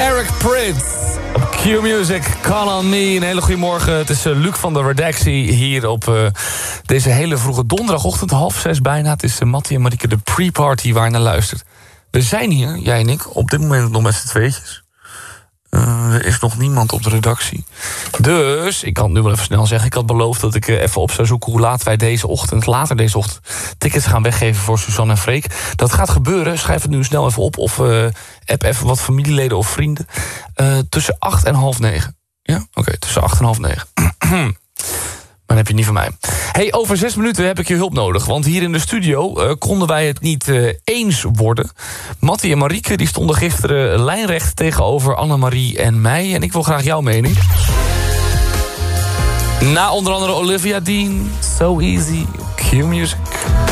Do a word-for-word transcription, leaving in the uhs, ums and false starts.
Eric Prydz op Q-Music, Call on Me. Een hele goede morgen. Het is uh, Luc van de Redactie hier op uh, deze hele vroege donderdagochtend. Half zes bijna. Het is uh, Mattie en Marieke, de pre-party waar je naar luistert. We zijn hier, jij en ik, op dit moment nog met z'n tweetjes. Uh, er is nog niemand op de redactie. Dus, ik kan het nu wel even snel zeggen... ik had beloofd dat ik uh, even op zou zoeken... hoe laat wij deze ochtend, later deze ochtend... tickets gaan weggeven voor Suzanne en Freek. Dat gaat gebeuren, schrijf het nu snel even op... of uh, app even wat familieleden of vrienden. Uh, tussen acht en half negen. Ja, oké, okay, tussen acht en half negen. Maar dan heb je het niet van mij. Hey, over zes minuten heb ik je hulp nodig. Want hier in de studio uh, konden wij het niet uh, eens worden. Mattie en Marieke die stonden gisteren lijnrecht tegenover Annemarie en mij. En ik wil graag jouw mening. Na onder andere Olivia Dean, So Easy, Q-Music.